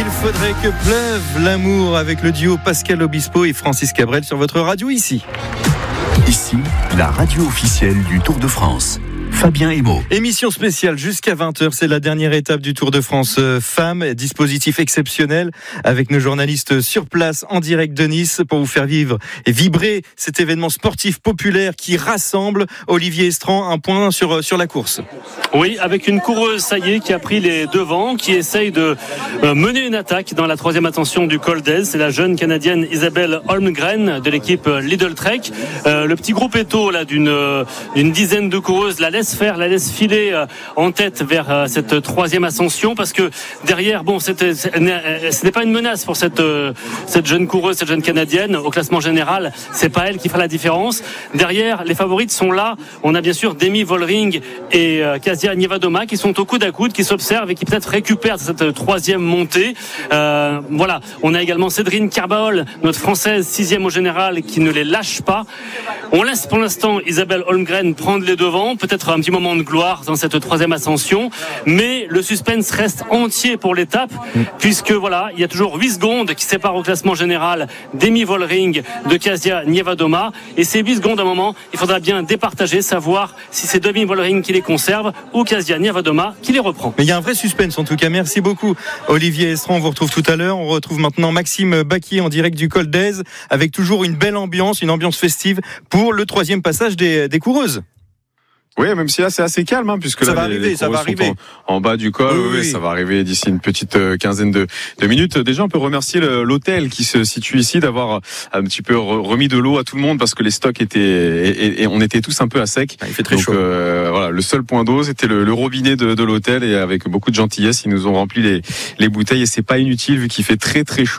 faudrait que pleuve l'amour avec le duo Pascal Obispo et Francis Cabrel sur votre radio ici. Ici, la radio officielle du Tour de France. Fabien Emo. Émission spéciale jusqu'à 20h, c'est la dernière étape du Tour de France Femmes, dispositif exceptionnel avec nos journalistes sur place en direct de Nice pour vous faire vivre et vibrer cet événement sportif populaire qui rassemble. Olivier Estran, un point sur la course. Oui, avec une coureuse, ça y est, qui a pris les devants, qui essaye de mener une attaque dans la troisième ascension du Col d'Èze. C'est la jeune Canadienne Isabelle Holmgren de l'équipe Lidl Trek. Le petit groupe Eto là d'une dizaine de coureuses la laisse filer en tête vers cette troisième ascension, parce que derrière, ce n'est pas une menace pour cette jeune coureuse, cette jeune Canadienne. Au classement général, c'est pas elle qui fera la différence. Derrière, les favorites sont là. On a bien sûr Demi Vollering et Kasia Niewiadoma qui sont au coude à coude, qui s'observent et qui peut-être récupèrent cette troisième montée. Voilà. On a également Cédrine Carbaol, notre Française, 6e au général, qui ne les lâche pas. On laisse pour l'instant Isabelle Holmgren prendre les devants, peut-être un petit moment de gloire dans cette troisième ascension, mais le suspense reste entier pour l'étape, puisque voilà, il y a toujours 8 secondes qui séparent au classement général Demi Vollering de Kasia Niewiadoma, et ces 8 secondes, à un moment, il faudra bien départager, savoir si c'est Demi Vollering qui les conserve ou Kasia Niewiadoma qui les reprend. Mais il y a un vrai suspense en tout cas. Merci beaucoup Olivier Estran, on vous retrouve tout à l'heure. On retrouve maintenant Maxime Baquier en direct du Col d'Èze avec toujours une belle ambiance, une ambiance festive pour le troisième passage des coureuses. Oui, même si là c'est assez calme, puisque ça là va arriver, ça va arriver en bas du col. Oui, ça va arriver d'ici une petite quinzaine de minutes. Déjà, on peut remercier l'hôtel qui se situe ici d'avoir un petit peu remis de l'eau à tout le monde, parce que les stocks étaient et on était tous un peu à sec. Il fait très chaud. Voilà, le seul point d'eau, c'était le robinet de l'hôtel, et avec beaucoup de gentillesse, ils nous ont rempli les bouteilles, et c'est pas inutile vu qu'il fait très très chaud.